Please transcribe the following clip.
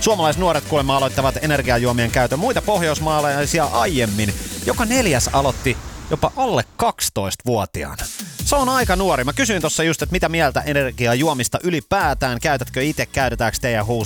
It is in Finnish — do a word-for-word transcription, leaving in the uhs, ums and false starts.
Suomalaisnuoret kuulemma aloittavat energiajuomien käytön muita pohjoismaalaisia aiemmin. Joka neljäs aloitti jopa alle kaksitoistavuotiaana. Se on aika nuori. Mä kysyin tuossa just, että mitä mieltä energiajuomista ylipäätään. Käytätkö itse, käytetäänkö teidän